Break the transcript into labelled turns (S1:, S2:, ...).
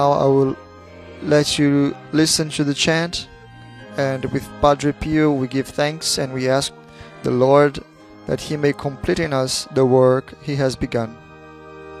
S1: Now I will let you listen to the chant, and with Padre Pio we give thanks and we ask the Lord that He may complete in us the work He has begun.